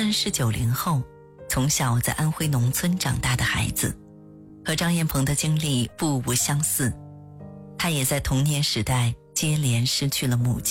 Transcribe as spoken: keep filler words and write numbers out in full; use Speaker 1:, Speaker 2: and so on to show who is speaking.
Speaker 1: 算是九零后，从小在安徽农村长大的孩子，和张彦鹏的经历不无相似。他也在童年时代接连失去了母亲。